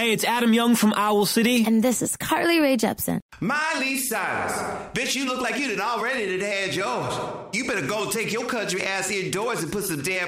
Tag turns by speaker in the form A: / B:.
A: Hey, it's Adam Young from Owl City.
B: And this is Carly Rae Jepsen.
C: Miley Cyrus. Bitch, you look like you done already had yours. You better go take your country ass indoors and put some damn